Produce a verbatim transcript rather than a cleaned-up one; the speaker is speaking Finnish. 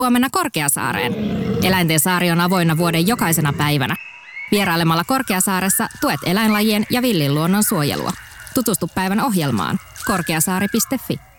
Huomenna Korkeasaareen. Eläinten saari on avoinna vuoden jokaisena päivänä. Vierailemalla Korkeasaaressa tuet eläinlajien ja villin luonnon suojelua. Tutustu päivän ohjelmaan korkeasaari piste fi.